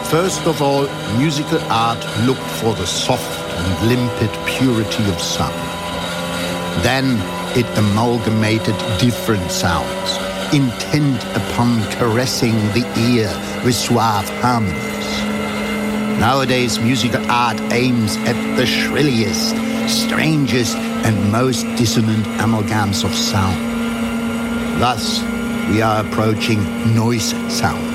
First of all, musical art looked for the soft and limpid purity of sound. Then it amalgamated different sounds, intent upon caressing the ear with suave harmonies. Nowadays, musical art aims at the shrilliest, strangest, and most dissonant amalgams of sound. Thus, we are approaching noise sound.